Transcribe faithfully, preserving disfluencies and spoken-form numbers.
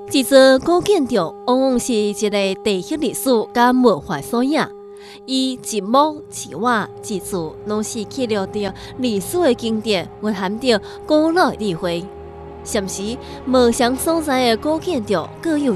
一座古建筑往往是一个地域历史甲文化缩影，伊一木一瓦一字，拢是记录着历史的经典，蕴含着古老的智慧。甚时，无相所在的古建筑各有